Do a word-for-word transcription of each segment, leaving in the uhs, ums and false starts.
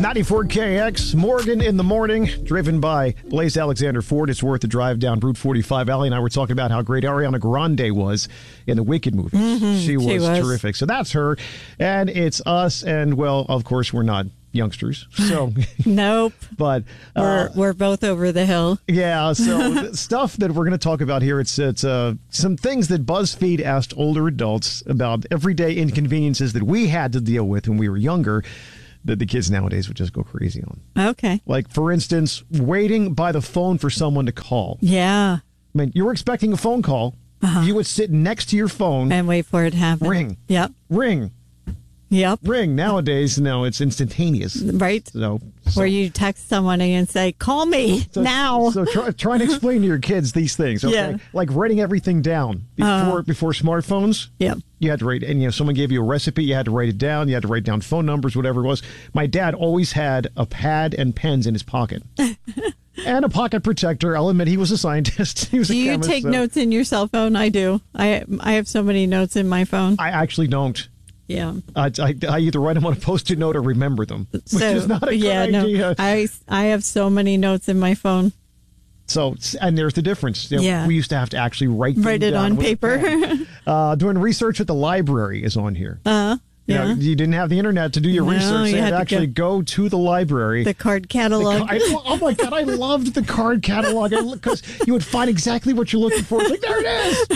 ninety-four K X, Morgan in the morning, driven by Blaze Alexander Ford. It's worth the drive down Route forty-five. Allie and I were talking about how great Ariana Grande was in the Wicked movie. Mm-hmm, she, was she was terrific. So that's her. And it's us. And, well, of course, we're not youngsters. So nope. But uh, we're we're both over the hill. Yeah. So stuff that we're going to talk about here. It's it's uh, some things that BuzzFeed asked older adults about everyday inconveniences that we had to deal with when we were younger, that the kids nowadays would just go crazy on. Okay. Like, for instance, waiting by the phone for someone to call. Yeah. I mean, you were expecting a phone call. Uh-huh. You would sit next to your phone and wait for it to happen. Ring. Yep. Ring. Yep. Ring. Nowadays, no, it's instantaneous. Right. So, so. Where you text someone and say, call me so, now. So try, try and explain to your kids these things. Okay. Yeah. Like writing everything down before uh, before smartphones. Yep. You had to write, and you know, someone gave you a recipe, you had to write it down, you had to write down phone numbers, whatever it was. My dad always had a pad and pens in his pocket. And a pocket protector. I'll admit he was a scientist. He was do a you chemist, take so. notes in your cell phone? I do. I I have so many notes in my phone. I actually don't. Yeah. I, I, I either write them on a Post-it note or remember them, which so, is not a good yeah, idea. No, I, I have so many notes in my phone. So, and there's the difference. You know, yeah. We used to have to actually write them Write it down on paper. uh, doing research at the library is on here. Uh Yeah, you know, you didn't have the internet to do your no, research. You, you had, had to actually go. go to the library. The card catalog. The, I, oh my God, I loved the card catalog because you would find exactly what you're looking for. It's like, there it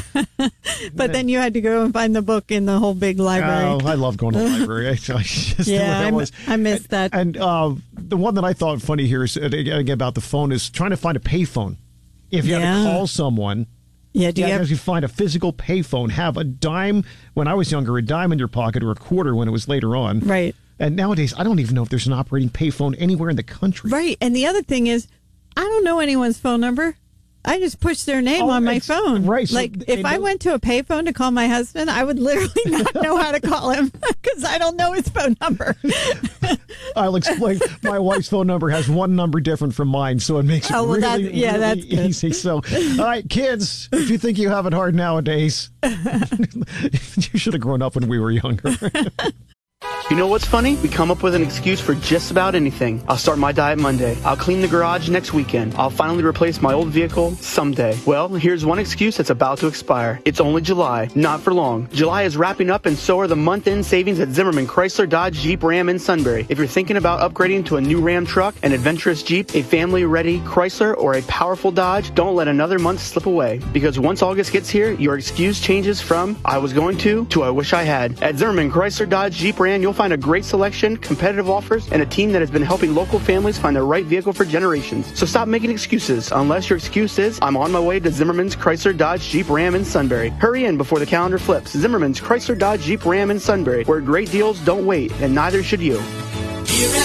is. But then you had to go and find the book in the whole big library. Oh, I love going to the library. I, I just yeah, I, was. I missed that. And uh, the one that I thought funny here is again about the phone is trying to find a payphone. If you yeah. had to call someone. Yeah, do you, you have have to find a physical payphone, have a dime when I was younger, a dime in your pocket, or a quarter when it was later on. Right. And nowadays, I don't even know if there's an operating payphone anywhere in the country. Right. And the other thing is, I don't know anyone's phone number. I just push their name oh, on my phone. Right. Like, so if I went to a payphone to call my husband, I would literally not know how to call him because I don't know his phone number. I'll explain. My wife's phone number has one number different from mine, so it makes it oh, well, really, that, yeah, really that's good. easy. So, all right, kids, if you think you have it hard nowadays, you should have grown up when we were younger. You know what's funny? We come up with an excuse for just about anything. I'll start my diet Monday. I'll clean the garage next weekend. I'll finally replace my old vehicle someday. Well, here's one excuse that's about to expire. It's only July. Not for long. July is wrapping up and so are the month-end savings at Zimmerman Chrysler Dodge Jeep Ram in Sunbury. If you're thinking about upgrading to a new Ram truck, an adventurous Jeep, a family-ready Chrysler, or a powerful Dodge, don't let another month slip away. Because once August gets here, your excuse changes from I was going to to I wish I had. At Zimmerman Chrysler Dodge Jeep Ram, you'll find a great selection, competitive offers, and a team that has been helping local families find the right vehicle for generations. So stop making excuses, unless your excuse is, I'm on my way to Zimmerman's Chrysler Dodge Jeep Ram in Sunbury. Hurry in before the calendar flips. Zimmerman's Chrysler Dodge Jeep Ram in Sunbury, where great deals don't wait, and neither should you. Here at